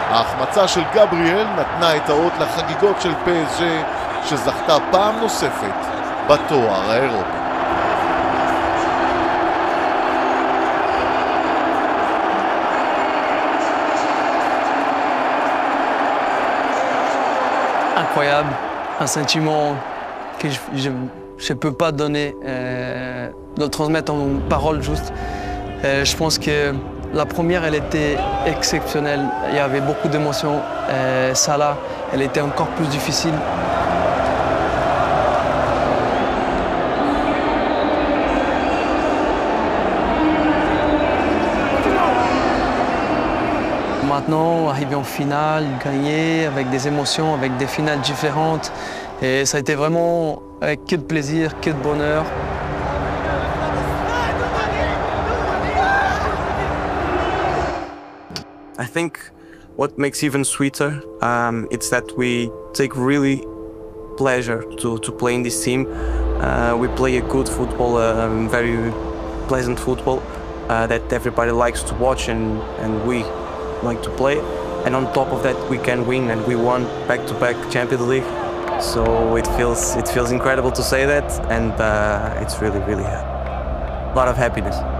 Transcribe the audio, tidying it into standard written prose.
ההחמצה של גבריאל נתנה את האות לחגיגות של PSG שזכתה פעם נוספת בתואר האירופי. Incroyable, un sentiment que je peux pas donner, de le transmettre en paroles juste. Je pense que la première, elle était exceptionnelle. Il y avait beaucoup d'émotions. Salah, elle était encore plus difficile. Maintenant, arriver en finale, gagner avec des émotions, avec des finales différentes. Et ça a été vraiment que de plaisir, que de bonheur. I think what makes even sweeter, it's that we take really pleasure to play in this team. We play a good football, very pleasant football that everybody likes to watch and we like to play. And on top of that, we can win, and we won back-to-back Champions League. So it feels incredible to say that, and it's really a lot of happiness.